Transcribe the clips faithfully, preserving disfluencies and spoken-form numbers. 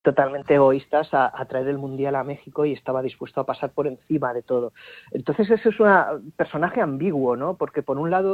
totalmente egoístas a, a traer el Mundial a México y estaba dispuesto a pasar por encima de todo. Entonces ese es un personaje ambiguo, ¿no? Porque por un lado,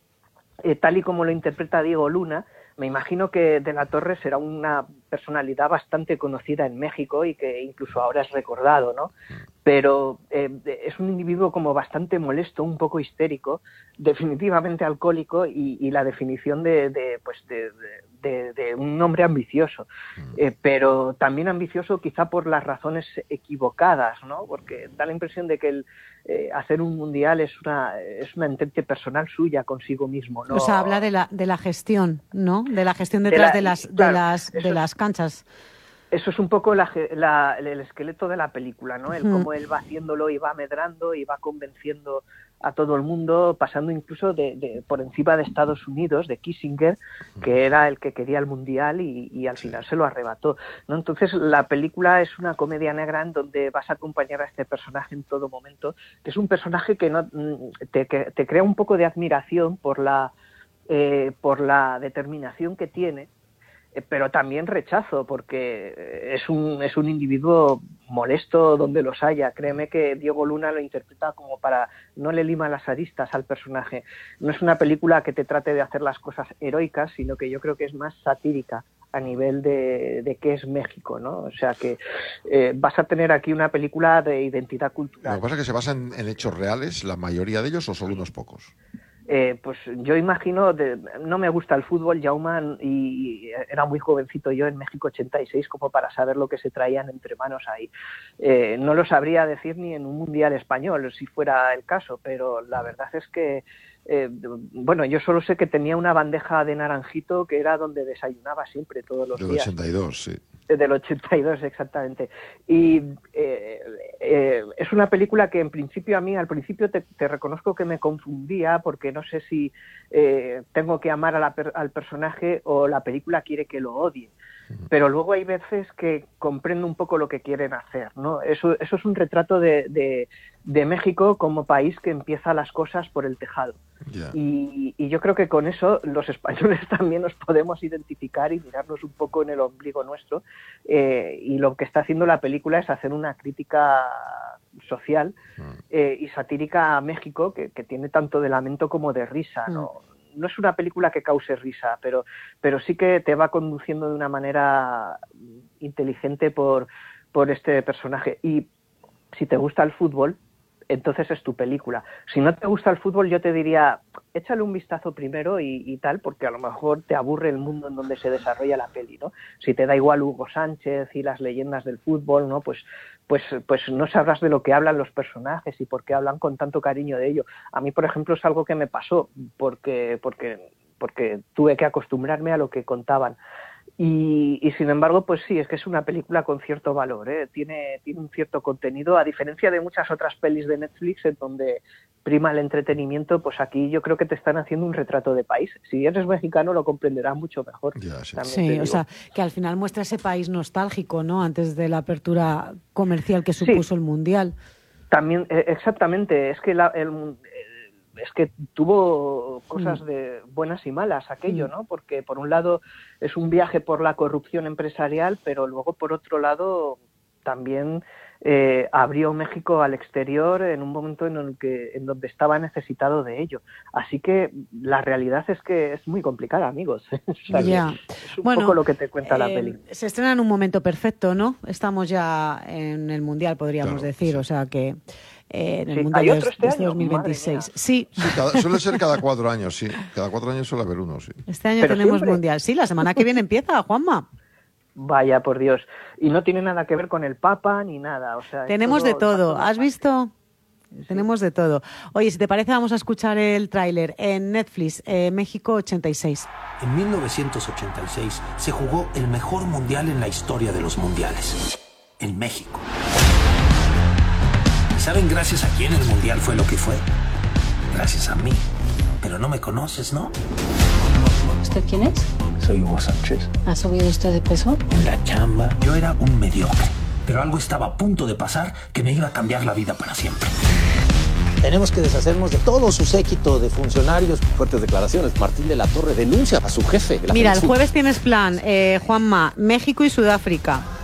eh, tal y como lo interpreta Diego Luna, me imagino que De la Torre será una personalidad bastante conocida en México y que incluso ahora es recordado, ¿no? Pero eh, es un individuo como bastante molesto, un poco histérico, definitivamente alcohólico y, y la definición de, de, pues de, de, de un hombre ambicioso, eh, pero también ambicioso quizá por las razones equivocadas, ¿no? Porque da la impresión de que el eh, hacer un mundial es una es una entente personal suya consigo mismo, ¿no? O sea, habla de la de la gestión, ¿no? De la gestión detrás de, la, de las claro, de las de las canchas. Eso es un poco la, la, el esqueleto de la película, ¿no? El cómo él va haciéndolo y va medrando y va convenciendo a todo el mundo, pasando incluso de, de por encima de Estados Unidos, de Kissinger, que era el que quería el Mundial y, y al final se lo arrebató, ¿no? Entonces la película es una comedia negra en donde vas a acompañar a este personaje en todo momento, que es un personaje que no te, que te crea un poco de admiración por la, eh, por la determinación que tiene, pero también rechazo, porque es un es un individuo molesto donde los haya. Créeme que Diego Luna lo interpreta como para no le lima las aristas al personaje. No es una película que te trate de hacer las cosas heroicas, sino que yo creo que es más satírica a nivel de, de qué es México, ¿no? O sea que eh, vas a tener aquí una película de identidad cultural. Lo que pasa es que se basa en, en hechos reales, la mayoría de ellos, o solo unos pocos. Eh, pues yo imagino, de, no me gusta el fútbol, Jaume, y era muy jovencito yo en México ochenta y seis como para saber lo que se traían entre manos ahí. Eh, no lo sabría decir ni en un mundial español, si fuera el caso, pero la verdad es que, eh, bueno, yo solo sé que tenía una bandeja de naranjito que era donde desayunaba siempre, todos los Del días. Del ochenta y dos, sí. Del ochenta y dos, exactamente. Y eh, eh, es una película que en principio a mí, al principio te, te reconozco que me confundía porque no sé si eh, tengo que amar a la, al personaje o la película quiere que lo odie. Pero luego hay veces que comprendo un poco lo que quieren hacer, ¿no? Eso, eso es un retrato de, de, de México como país que empieza las cosas por el tejado. Yeah. Y, y yo creo que con eso los españoles también nos podemos identificar y mirarnos un poco en el ombligo nuestro. Eh, y lo que está haciendo la película es hacer una crítica social eh, y satírica a México que, que tiene tanto de lamento como de risa, ¿no? Mm. No es una película que cause risa, pero, pero sí que te va conduciendo de una manera inteligente por, por este personaje. Y si te gusta el fútbol, entonces es tu película. Si no te gusta el fútbol, yo te diría, échale un vistazo primero y, y tal, porque a lo mejor te aburre el mundo en donde se desarrolla la peli, ¿no? Si te da igual Hugo Sánchez y las leyendas del fútbol, ¿no? Pues, pues, pues no sabrás de lo que hablan los personajes y por qué hablan con tanto cariño de ello. A mí, por ejemplo, es algo que me pasó porque, porque, porque tuve que acostumbrarme a lo que contaban. Y, y sin embargo, pues sí, es que es una película con cierto valor, ¿eh? Tiene, tiene un cierto contenido, a diferencia de muchas otras pelis de Netflix en donde prima el entretenimiento, pues aquí yo creo que te están haciendo un retrato de país. Si eres mexicano lo comprenderás mucho mejor. Ya, sí, sí o sea, que al final muestra ese país nostálgico, ¿no? Antes de la apertura comercial que supuso sí, el Mundial. También, eh, exactamente, es que la, el, es que tuvo cosas de buenas y malas aquello, ¿no? Porque por un lado es un viaje por la corrupción empresarial, pero luego por otro lado también eh, abrió México al exterior en un momento en el que en donde estaba necesitado de ello. Así que la realidad es que es muy complicada, amigos. O sea, yeah. Es un bueno, poco lo que te cuenta eh, la peli. Se estrena en un momento perfecto, ¿no? Estamos ya en el Mundial, podríamos claro, decir, sí. O sea que Eh, en el sí, Mundial ¿hay otro este de año? dos mil veintiséis. Sí. sí cada, suele ser cada cuatro años, sí. Cada cuatro años suele haber uno, sí. Este año Pero tenemos siempre... Mundial. Sí, la semana que viene empieza, Juanma. Vaya, por Dios. Y no tiene nada que ver con el Papa ni nada. O sea, tenemos todo, de todo. ¿Has visto? Sí. Tenemos de todo. Oye, si te parece, vamos a escuchar el tráiler en Netflix, eh, México ochenta y seis. En mil novecientos ochenta y seis se jugó el mejor mundial en la historia de los mundiales. En México. ¿Saben gracias a quién el mundial fue lo que fue? Gracias a mí. Pero no me conoces, ¿no? ¿Usted quién es? Soy Hugo Sánchez. ¿Ha subido usted de peso? En la chamba. Yo era un mediocre. Pero algo estaba a punto de pasar que me iba a cambiar la vida para siempre. Tenemos que deshacernos de todo su séquito de funcionarios. Fuertes declaraciones. Martín de la Torre denuncia a su jefe. Mira, el jueves tienes plan, eh, Juanma, México y Sudáfrica.